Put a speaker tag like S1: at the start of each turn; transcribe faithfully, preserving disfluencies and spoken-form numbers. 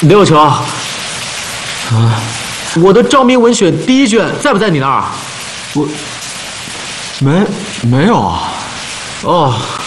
S1: 刘有球，啊，我的照明文选第一卷在不在你那儿？
S2: 我没没有啊。
S1: 哦。